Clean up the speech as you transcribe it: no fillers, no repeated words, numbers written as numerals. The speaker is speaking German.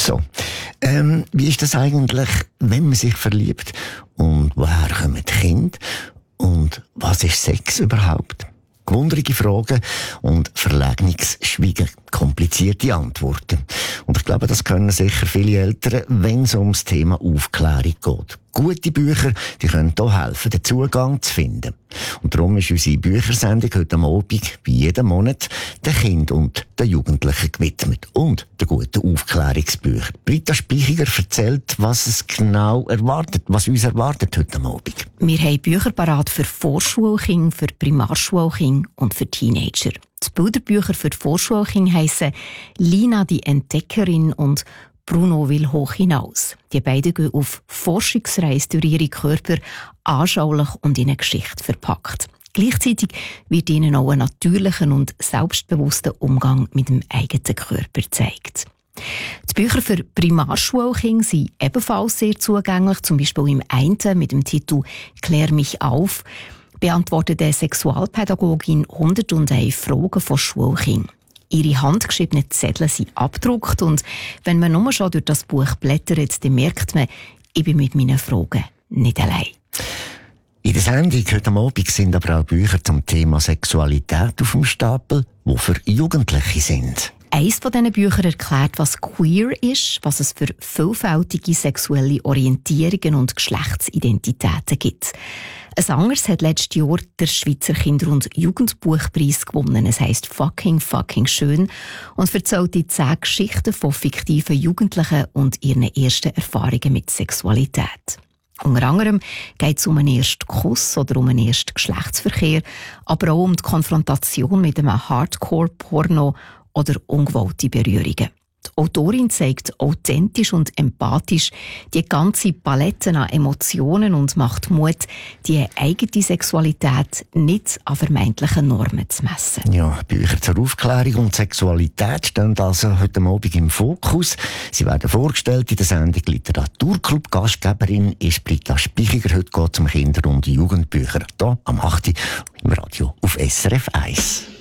So, wie ist das eigentlich, wenn man sich verliebt? Und woher kommen die Kinder? Und was ist Sex überhaupt? Gewundrige Fragen und verlegenes Schweigen, komplizierte Antworten. Und ich glaube, das können sicher viele Eltern, wenn es ums Thema Aufklärung geht. Gute Bücher, die können hier helfen, den Zugang zu finden. Und darum ist unsere Büchersendung heute Abend, wie jeden Monat, den Kindern und den Jugendlichen gewidmet. Und den guten Aufklärungsbüchern. Britta Spichiger erzählt, was es genau erwartet, was uns erwartet heute Abend. Wir haben Bücher parat für Vorschulkinder, für Primarschulkinder und für Teenager. Die Bilderbücher für die Vorschulkinder heissen «Lina, die Entdeckerin» und «Bruno will hoch hinaus». Die beiden gehen auf Forschungsreise durch ihre Körper, anschaulich und in eine Geschichte verpackt. Gleichzeitig wird ihnen auch ein natürlicher und selbstbewusster Umgang mit dem eigenen Körper gezeigt. Die Bücher für Primarschulkinder sind ebenfalls sehr zugänglich, zum Beispiel im einen mit dem Titel «Klär mich auf» beantwortet eine Sexualpädagogin 101 Fragen von Schulkindern. Ihre handgeschriebenen Zettel sind abgedruckt und wenn man nur schon durch das Buch blättert, dann merkt man, ich bin mit meinen Fragen nicht allein. In der Sendung heute Abend sind aber auch Bücher zum Thema Sexualität auf dem Stapel, die für Jugendliche sind. Eines von diesen Büchern erklärt, was queer ist, was es für vielfältige sexuelle Orientierungen und Geschlechtsidentitäten gibt. Ein anderes hat letztes Jahr der Schweizer Kinder- und Jugendbuchpreis gewonnen. Es heisst «Fucking schön» und erzählt die 10 Geschichten von fiktiven Jugendlichen und ihren ersten Erfahrungen mit Sexualität. Unter anderem geht es um einen ersten Kuss oder um einen ersten Geschlechtsverkehr, aber auch um die Konfrontation mit einem Hardcore-Porno oder ungewollte Berührungen. Die Autorin zeigt authentisch und empathisch die ganze Palette an Emotionen und macht Mut, die eigene Sexualität nicht an vermeintlichen Normen zu messen. Ja, Bücher zur Aufklärung und Sexualität stehen also heute Abend im Fokus. Sie werden vorgestellt in der Sendung Literaturclub. Gastgeberin ist Britta Spichiger. Heute geht es um Kinder- und Jugendbücher. Hier am 8. im Radio auf SRF 1.